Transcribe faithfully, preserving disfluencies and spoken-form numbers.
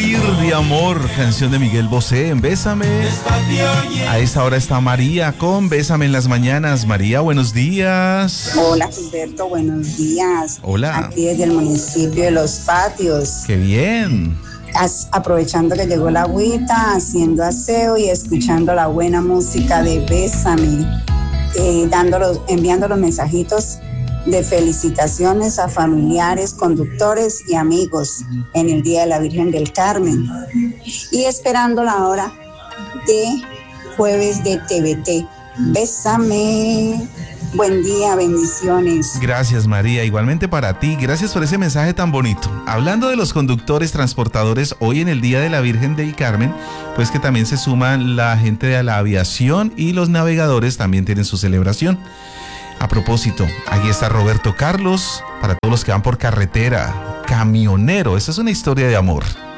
morir de amor, canción de Miguel Bosé en Bésame. A esta hora está María con Bésame en las mañanas. María, buenos días. Hola Gilberto, buenos días. Hola. Aquí desde el municipio de Los Patios. Qué bien. As, aprovechando que llegó la agüita, haciendo aseo y escuchando la buena música de Bésame, eh, dándolos, enviando los mensajitos de felicitaciones a familiares, conductores y amigos en el Día de la Virgen del Carmen. Y esperando la hora de jueves de T V T. Bésame. Buen día, bendiciones. Gracias, María, igualmente para ti. Gracias por ese mensaje tan bonito. Hablando de los conductores, transportadores, hoy en el Día de la Virgen del Carmen, pues que también se suman la gente de la aviación y los navegadores también tienen su celebración. A propósito, aquí está Roberto Carlos, para todos los que van por carretera, camionero, esa es una historia de amor.